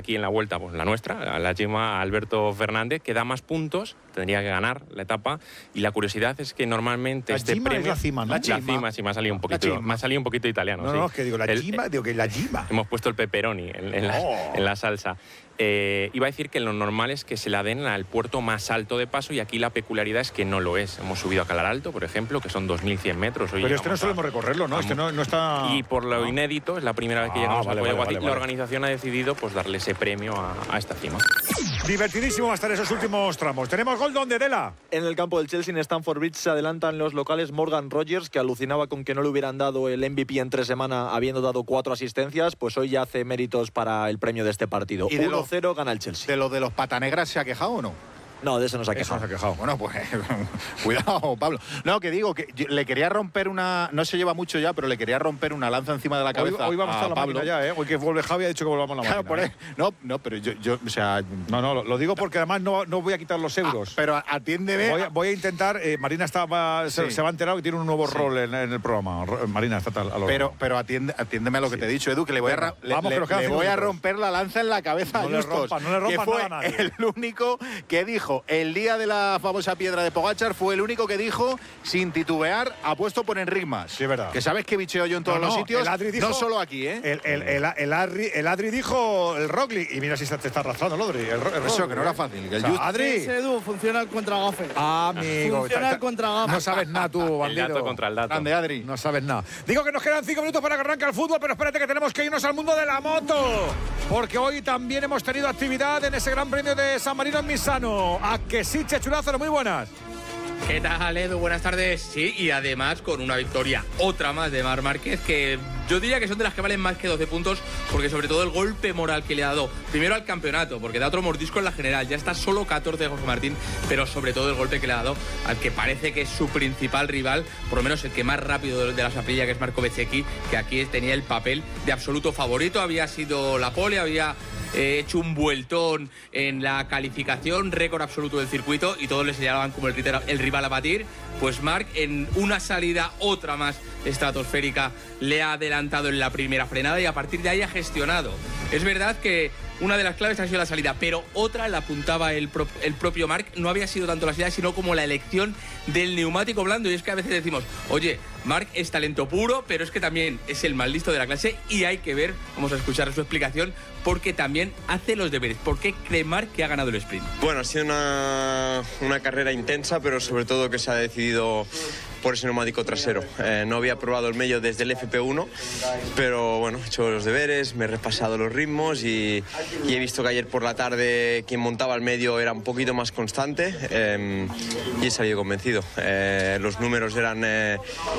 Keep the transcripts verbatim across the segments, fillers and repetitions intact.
aquí en la Vuelta, pues la nuestra, la Jima Alberto Fernández, que da más puntos, tendría que ganar la etapa, y la curiosidad es que normalmente la este Jima premio... es la cima, ¿no? La cima, sí, me ha salido un poquito, me ha salido un poquito italiano. No, sí. no, es que digo la El, Jima, digo que la Jima. Hemos puesto el pepperoni en, en, la, oh. en la salsa. Eh, iba a decir que lo normal es que se la den al puerto más alto de Paso, y aquí la peculiaridad es que no lo es. Hemos subido a Calar Alto, por ejemplo, que son dos mil cien metros. Hoy pero este no solemos a, recorrerlo, ¿no? Este no, no está... Y por lo inédito, es la primera vez que llegamos ah, vale, a Colla vale, Guati, vale, la vale. organización ha decidido pues darle ese premio a, a esta cima. Divertidísimo va a estar esos últimos tramos. Tenemos gol donde Dela. En el campo del Chelsea, en Stamford Bridge, se adelantan los locales. Morgan Rogers, que alucinaba con que no le hubieran dado el M V P en tres semanas, habiendo dado cuatro asistencias, pues hoy ya hace méritos para el premio de este partido. uno cero gana el Chelsea. ¿De lo de los patanegras se ha quejado o no? No, de eso no se ha quejado. Eso no se ha quejado. Bueno, pues cuidado, Pablo. No, que digo, que yo le quería romper una... No se lleva mucho ya, pero le quería romper una lanza encima de la cabeza. Hoy, hoy vamos a, a la Pablo. máquina ya, ¿eh? Hoy que vuelve Javi ha dicho que volvamos a la Claro, máquina. por ¿eh? ahí. No, no, pero yo, yo, o sea... No, no, lo, lo digo porque además no, no voy a quitar los euros. Ah, pero atiéndeme... Voy a, voy a intentar... Eh, Marina estaba, se, Sí. se va a enterar que tiene un nuevo Sí. rol en, en el programa. Marina está tal, a lo Pero, pero atiende, atiéndeme a lo que Sí. te he dicho, Edu, que le voy a, ra- le, Vamos, le- que nos quedan le cinco voy a minutos. romper la lanza en la cabeza No a le Justos, rompas, no le rompas que fue nada a nadie. el único que dijo, el día de la famosa piedra de Pogačar, fue el único que dijo, sin titubear, apuesto por Enric Mas. Sí, es verdad. Que sabes que bicheo yo en todos No, los no, sitios, el Adri dijo- no solo aquí, ¿eh? El, el, el, el, Adri, el Adri dijo el Roglic. Y mira si se te está arrastrando el Adri. El, Ro- el Eso, Roglic, que no era ¿eh? fácil. Que el O sea, Just- Adri. Ese Edu funciona el contragafe. Amigo. Funciona ta- el contragafe. No sabes nada tú, El bandido. dato contra el dato. Grande, Adri. No sabes nada. Digo que nos quedan cinco minutos para que arranque el fútbol, pero espérate que tenemos que irnos al mundo de la moto. Porque hoy también hemos tenido actividad en ese Gran Premio de San Marino en Misano. ¿A que sí, Chechu Lázaro? Muy buenas. ¿Qué tal, Edu? Buenas tardes. Sí, y además con una victoria, otra más de Marc Márquez, que yo diría que son de las que valen más que doce puntos, porque sobre todo el golpe moral que le ha dado, primero al campeonato, porque da otro mordisco en la general, ya está solo catorce de Jorge Martín, pero sobre todo el golpe que le ha dado al que parece que es su principal rival, por lo menos el que más rápido de la Saprilla, que es Marco Bezzecchi, que aquí tenía el papel de absoluto favorito, había sido la pole, había... Eh, hecho un vueltón en la calificación, récord absoluto del circuito, y todos le señalaban como el, el rival a batir. Pues Marc, en una salida otra más estratosférica, le ha adelantado en la primera frenada y a partir de ahí ha gestionado. Es verdad que una de las claves ha sido la salida, pero otra la apuntaba el, pro, el propio Marc, no había sido tanto la salida, sino como la elección del neumático blando. Y es que a veces decimos, oye, Marc es talento puro, pero es que también es el más listo de la clase, y hay que ver, vamos a escuchar su explicación, porque también hace los deberes. ¿Por qué cree Marc que ha ganado el sprint? Bueno, ha sido una, una carrera intensa, pero sobre todo que se ha decidido por ese neumático trasero. Eh, no había probado el medio desde el F P uno, pero bueno, he hecho los deberes, me he repasado los ritmos y, y he visto que ayer por la tarde quien montaba el medio era un poquito más constante, eh, y he salido convencido. Eh, los números eran eh,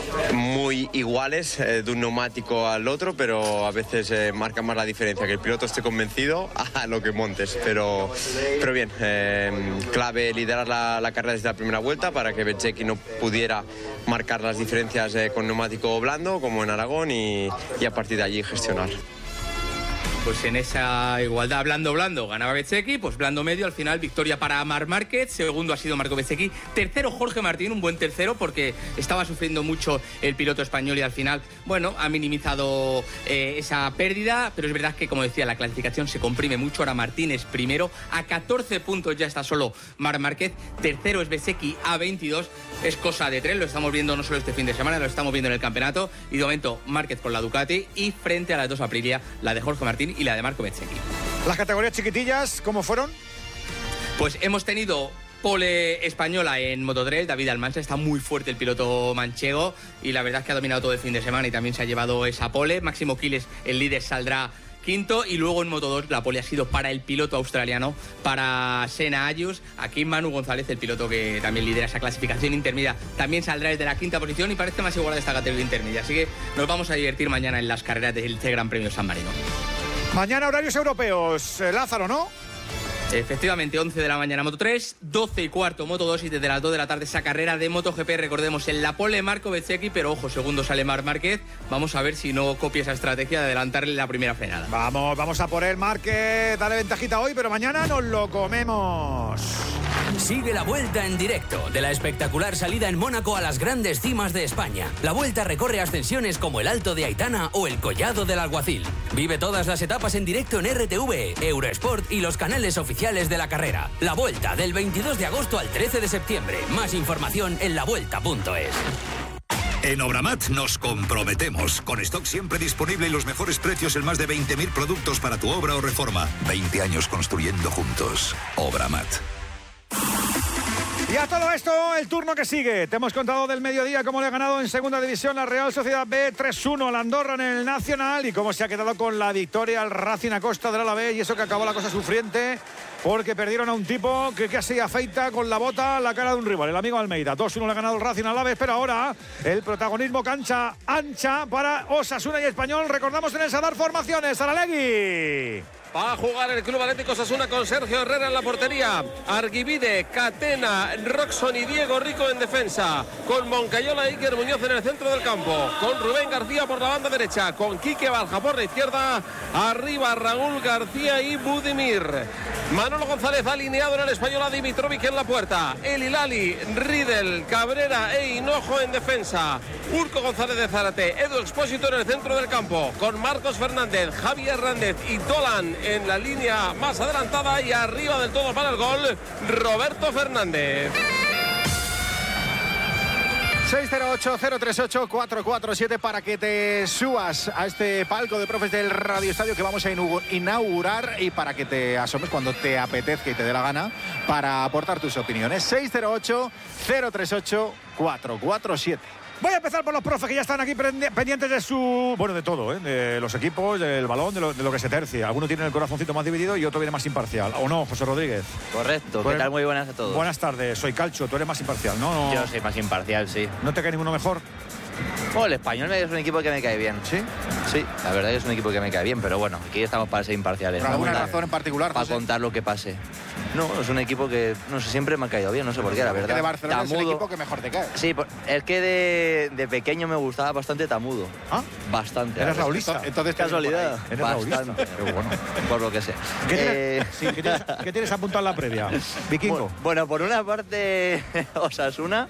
muy iguales eh, de un neumático al otro, pero a veces eh, marca más la diferencia, que el piloto esté convencido a lo que montes. Pero, pero bien, eh, clave liderar la, la carrera desde la primera vuelta para que Bezzecchi no pudiera marcar las diferencias eh, con neumático blando como en Aragón, y, y a partir de allí gestionar. Pues en esa igualdad blando-blando ganaba Bezzecchi, pues blando-medio, al final victoria para Marc Márquez, segundo ha sido Marco Bezzecchi, tercero Jorge Martín, un buen tercero porque estaba sufriendo mucho el piloto español y al final, bueno, ha minimizado eh, esa pérdida, pero es verdad que, como decía, la clasificación se comprime mucho. Ahora Martín es primero, a catorce puntos ya está solo Marc Márquez, tercero es Bezzecchi a veintidós, es cosa de tren, lo estamos viendo no solo este fin de semana, lo estamos viendo en el campeonato, y de momento Márquez con la Ducati y frente a las dos Aprilia, la de Jorge Martín y la de Marco Bezzecchi. Las categorías chiquitillas, ¿cómo fueron? Pues hemos tenido pole española en Moto tres, David Almansa, está muy fuerte el piloto manchego y la verdad es que ha dominado todo el fin de semana y también se ha llevado esa pole. Máximo Quiles, el líder, saldrá quinto, y luego en Moto dos la pole ha sido para el piloto australiano, para Senna Ayus. Aquí Manu González, el piloto que también lidera esa clasificación intermedia, también saldrá desde la quinta posición y parece más igual de esta categoría intermedia. Así que nos vamos a divertir mañana en las carreras del Gran Premio San Marino. Mañana horarios europeos, eh, Lázaro, ¿no? Efectivamente, once de la mañana Moto tres, doce y cuarto Moto dos y desde las dos de la tarde esa carrera de MotoGP. Recordemos, en la pole Marco Bezzecchi, pero ojo, segundo sale Marc Márquez. Vamos a ver si no copia esa estrategia de adelantarle la primera frenada. Vamos, vamos a por el Márquez, dale ventajita hoy, pero mañana nos lo comemos. Sigue la Vuelta en directo, de la espectacular salida en Mónaco a las grandes cimas de España. La Vuelta recorre ascensiones como el Alto de Aitana o el Collado del Alguacil. Vive todas las etapas en directo en R T V, Eurosport y los canales oficiales de la carrera. La Vuelta, del veintidós de agosto al trece de septiembre. Más información en la vuelta punto es. En Obramat nos comprometemos. Con stock siempre disponible y los mejores precios en más de veinte mil productos para tu obra o reforma. veinte años construyendo juntos. Obramat. Y a todo esto, el turno que sigue. Te hemos contado del mediodía cómo le ha ganado en segunda división la Real Sociedad B tres uno al Andorra en el Nacional y cómo se ha quedado con la victoria al Racing a costa del Alavés, y eso que acabó la cosa sufriente porque perdieron a un tipo que casi afeita con la bota la cara de un rival, el amigo Almeida. dos uno le ha ganado el Racing al Alavés, pero ahora el protagonismo cancha ancha para Osasuna y Español. Recordamos en el Sadar formaciones. Aralegui. Va a jugar el Club Atlético Osasuna con Sergio Herrera en la portería, Arguibide, Catena, Roxon y Diego Rico en defensa, con Moncayola e Iker Muñoz en el centro del campo, con Rubén García por la banda derecha, con Quique Barja por la izquierda, arriba Raúl García y Budimir. Manolo González alineado en el Español a Dimitrovic en la puerta, El Hilali, Riedel, Cabrera e Hinojo en defensa, Urco González de Zárate, Edu Expósito en el centro del campo, con Marcos Fernández, Javi Hernández y Dolan en la línea más adelantada, y arriba del todo para el gol Roberto Fernández. seis cero ocho, cero tres ocho, cuatro cuatro siete para que te subas a este palco de profes del Radio Estadio que vamos a inaugurar, y para que te asomes cuando te apetezca y te dé la gana para aportar tus opiniones. seis cero ocho, cero tres ocho, cuatro cuatro siete. Voy a empezar por los profes que ya están aquí pendientes de su... Bueno, de todo, ¿eh? De los equipos, del balón, de lo, de lo que se tercia. Alguno tiene el corazoncito más dividido y otro viene más imparcial. ¿O no, José Rodríguez? Correcto. ¿Qué tal? Muy buenas a todos. Buenas tardes. Soy Calcho. Tú eres más imparcial, ¿no? no... Yo soy más imparcial, sí. ¿No te cae ninguno mejor? Bueno, el Español es un equipo que me cae bien. ¿Sí? Sí, la verdad es un equipo que me cae bien, pero bueno, aquí estamos para ser imparciales. ¿Por alguna razón en particular, Para José? contar lo que pase. No, es un equipo que, no sé, siempre me ha caído bien, no sé por qué, la verdad. Que de Barcelona Tamudo. es el equipo que mejor te cae. Sí, es que de, de pequeño me gustaba bastante Tamudo. ¿Ah? Bastante. ¿Eres raulista? Entonces, casualidad. ¿Eres bastante. raulista? Qué bueno. Por lo que sé. ¿Qué tienes, Eh, sí, ¿qué tienes, ¿qué tienes apuntado en la previa? Vikingo. Bueno, por una parte, Osasuna,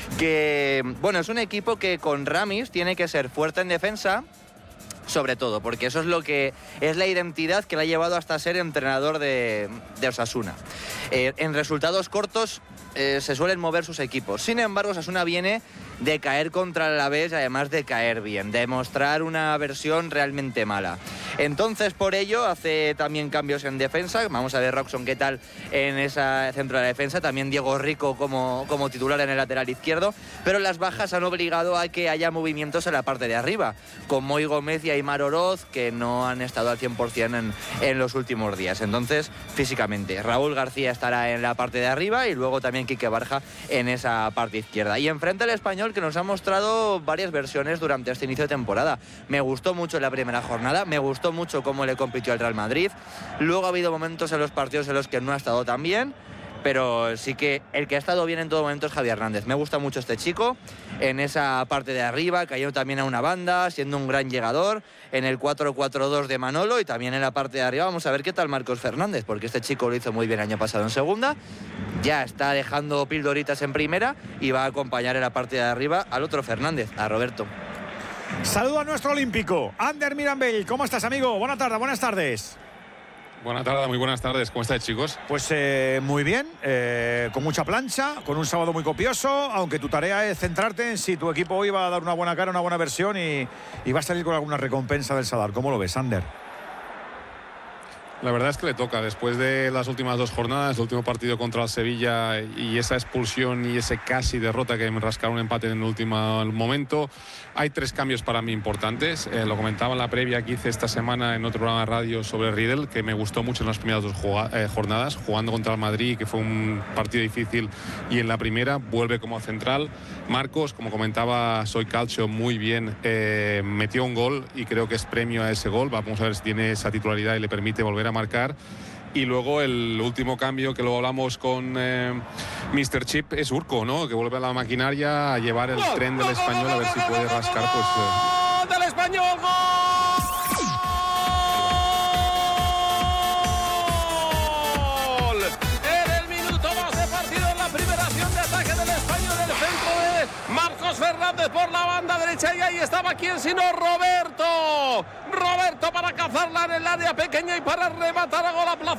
que bueno, es un equipo que con Ramis tiene que ser fuerte en defensa, sobre todo, porque eso es lo que es la identidad que le ha llevado hasta ser entrenador de, de Osasuna. Eh, en resultados cortos eh, se suelen mover sus equipos. Sin embargo, Osasuna viene de caer contra el Alavés, además de caer bien, de mostrar una versión realmente mala. Entonces, por ello, hace también cambios en defensa. Vamos a ver Roxon qué tal en ese centro de la defensa. También Diego Rico como, como titular en el lateral izquierdo. Pero las bajas han obligado a que haya movimientos en la parte de arriba, con Moy Gómez y Aimar Oroz, que no han estado al cien por cien en, en los últimos días. Entonces, físicamente, Raúl García estará en la parte de arriba y luego también Quique Barja en esa parte izquierda. Y enfrente el Español, que nos ha mostrado varias versiones durante este inicio de temporada. Me gustó mucho la primera jornada, me gustó mucho cómo le compitió al Real Madrid. Luego ha habido momentos en los partidos en los que no ha estado tan bien, pero sí que el que ha estado bien en todo momento es Javi Hernández. Me gusta mucho este chico en esa parte de arriba, cayendo también a una banda, siendo un gran llegador, en el cuatro cuatro dos de Manolo, y también en la parte de arriba vamos a ver qué tal Marcos Fernández, porque este chico lo hizo muy bien el año pasado en segunda, ya está dejando pildoritas en primera y va a acompañar en la parte de arriba al otro Fernández, a Roberto. Saludo a nuestro olímpico, Ander Mirambell. ¿Cómo estás, amigo? Buenas tardes, buenas tardes. Buenas tardes, muy buenas tardes. ¿Cómo estáis, chicos? Pues eh, muy bien, eh, con mucha plancha, con un sábado muy copioso, aunque tu tarea es centrarte en si tu equipo hoy va a dar una buena cara, una buena versión y, y va a salir con alguna recompensa del Sadar. ¿Cómo lo ves, Ander? La verdad es que le toca, después de las últimas dos jornadas, el último partido contra el Sevilla y esa expulsión y ese casi derrota que me rascaron un empate en el último momento, hay tres cambios para mí importantes. Eh, lo comentaba en la previa que hice esta semana en otro programa de radio sobre Riedel, que me gustó mucho en las primeras dos eh, jornadas, jugando contra el Madrid, que fue un partido difícil, y en la primera vuelve como central. Marcos, como comentaba Soy Calcio, muy bien, eh, metió un gol y creo que es premio a ese gol. Vamos a ver si tiene esa titularidad y le permite volver a marcar. Y luego el último cambio, que luego hablamos con eh, míster Chip, es Urco, ¿no? Que vuelve a la maquinaria a llevar el tren del Español, a ver si puede rascar, pues... Eh... ¡Del Español! ¡Gol! En el minuto dos de partido, por la banda derecha y ahí estaba quien sino Roberto. Roberto para cazarla en el área pequeña y para rematar a gol a placer